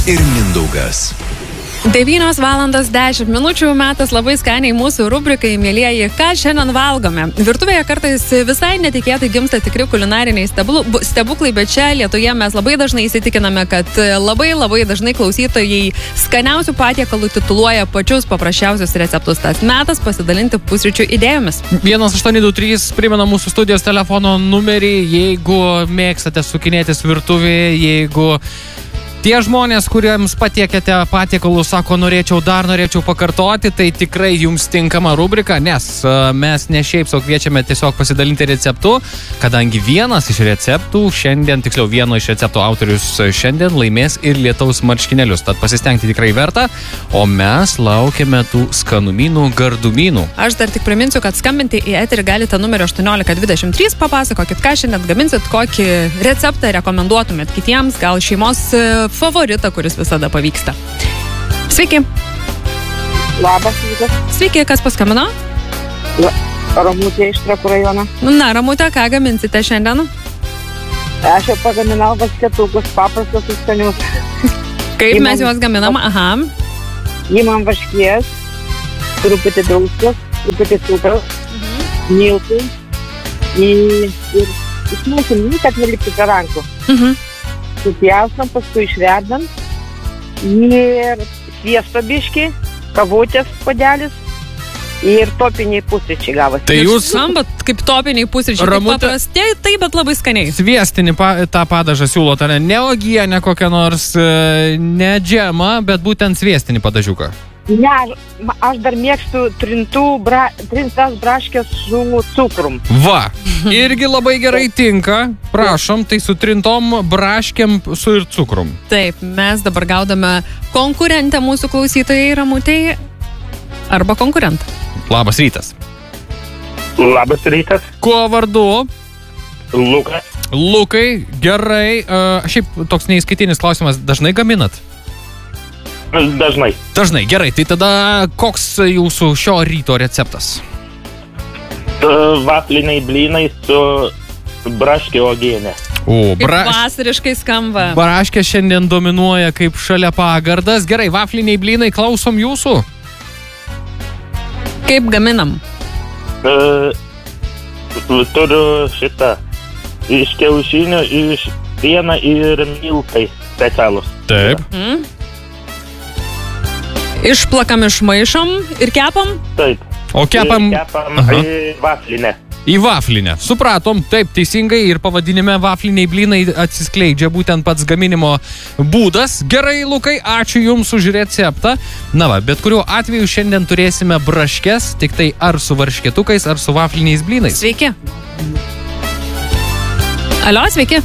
ir Mindaugas. 9:10 metas labai skaniai mūsų rubrikai, mielieji, ką šiandien valgome. Virtuvėje kartais visai netikėtai gimsta tikri kulinariniai stebuklai, bet čia Lietuvoje mes labai dažnai įsitikiname, kad labai dažnai klausytojai skaniausių patiekalų tituluoja pačius paprasčiausius receptus. Tas metas pasidalinti pusryčių idėjomis. 1823 primena mūsų studijos telefono numerį, jeigu mėgstate sukinėtis virtuvėje, jeigu tie žmonės, kuriems patiekėte patiekalų, sako, norėčiau pakartoti, tai tikrai jums tinkama rubrika, nes mes ne šiaip sau kviečiame tiesiog pasidalinti receptu, kadangi vienas iš receptų šiandien, tiksliau vieno iš receptų autorius šiandien laimės ir lietaus marškinėlius, tad pasistengti tikrai verta, o mes laukiame tų skanumynų, gardumynų. Aš dar tik priminsiu, kad skambinti į eterį galite numeriu 1823, papasakokit, ką šiandien gaminsit, kokį receptą rekomenduotumėt kitiems, gal šeimos favoritą, kuris visada pavyksta. Sveiki. Labas, rytas. Sveiki, kas paskambino? Ramutė iš Trakų rajono. Na, Ramutė, ką gaminsite šiandien? Aš jau pagaminau basketukus, paprastus ir skanius. Kaip mes juos gaminam? Aha. Įmam vaškies, truputį druskos, truputį cukraus, miltų ir išmėsim, kad neliktų per rankų. Supjaustam, paskui išverdam ir sviesto biškį, kavutės puodelis ir topiniai pusryčiai gavosi. Tai jūs sambat kaip topiniai pusryčiai, Ramute, taip paprastai, taip, bet labai skaniai. Sviestinį tą padažą siūlote, ne uogienę kokią nors, ne džemą, bet būtent sviestinį padažiuką. Ne, aš dar mėgstu trintas braškės su cukrum. Va, irgi labai gerai tinka. Prašom, tai su trintom braškėm su ir cukrum. Taip, mes dabar gaudame konkurentę mūsų klausytojai Ramutei arba konkurentą. Labas rytas. Labas rytas. Kuo vardu? Lukas. Lukai, gerai. Šiaip toks neįskaitinis klausimas. Dažnai gaminat? Dažnai. Dažnai, gerai. Tai tada koks jūsų šio ryto receptas? Vafliniai blynai su braškė uogienė. Kaip vasariškai skamba. Braškė šiandien dominuoja kaip šalia pagardas. Gerai, vafliniai blynai, klausom jūsų. Kaip gaminam? Turiu šitą iš kiaušinių, iš pieno ir miltai specialus. Taip. Išplakam, išmaišom ir kepam? Taip. O kepam į vaflinę. Į vaflinę. Supratom, taip, teisingai, ir pavadinime vafliniai blynai atsiskleidžia būtent pats gaminimo būdas. Gerai, Lukai, ačiū Jums už receptą. Na va, bet kuriuo atveju šiandien turėsime braškes, tik tai ar su varškėtukais, ar su vafliniais blynais. Sveiki. Alio, sveiki.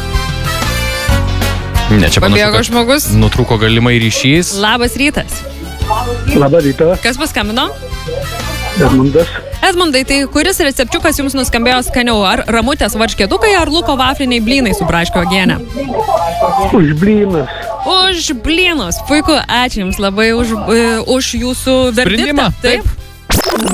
Ne, čia pabėgo žmogus. Nutrūko galimai ryšys. Labas rytas. Labą rytą. Kas paskambino? Edmundas. Edmundai, tai kuris recepčiukas jums nuskambėjo skaniau? Ar Ramutės varškėtukai, ar Luko vafliniai blynai su braškio uogiene? Už blynus. Už blynus. Puiku, ačiū Jums labai už jūsų verdiktą. Sprendimą, taip.